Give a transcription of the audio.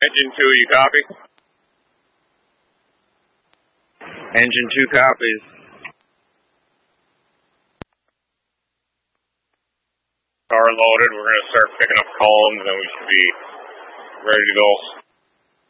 Engine 2, you copy? Engine 2 copies. Car loaded. We're going to start picking up columns, and then we should be ready to go.